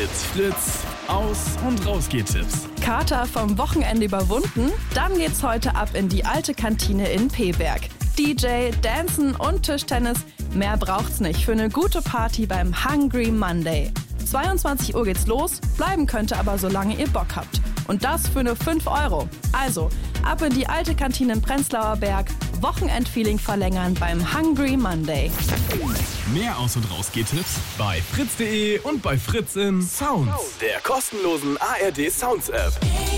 mit Fritz Aus- und Rausgehtipps. Kater vom Wochenende überwunden? Dann geht's heute ab in die alte Kantine in Peberg. DJ, Dancen und Tischtennis, mehr braucht's nicht für eine gute Party beim Hungry Monday. 22 Uhr geht's los, bleiben könnte aber solange ihr Bock habt. Und das für nur 5 €. Also, ab in die alte Kantine in Prenzlauer Berg, Wochenendfeeling verlängern beim Hungry Monday. Mehr Aus- und Rausgehtipps bei fritz.de und bei Fritz im Sounds, der kostenlosen ARD Sounds App.